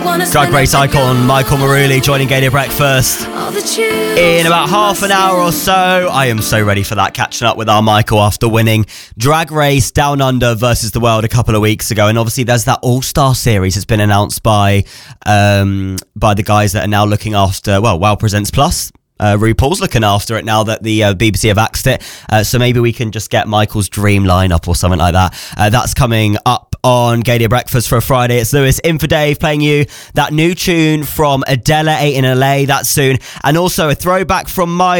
Drag race icon Michael Maruli joining Gayday Breakfast in about half an hour or so. I am so ready for that, catching up with our Michael after winning Drag Race Down Under versus the World a couple of weeks ago. And obviously there's that All-Star series that's been announced by the guys that are now looking after, Wow Presents Plus. RuPaul's looking after it now that the BBC have axed it. So maybe we can just get Michael's dream lineup or something like that. That's coming up on Gayday Breakfast for a Friday. It's Lewis in for Dave playing you that new tune from Adela, 8 in LA. That's soon. And also a throwback from my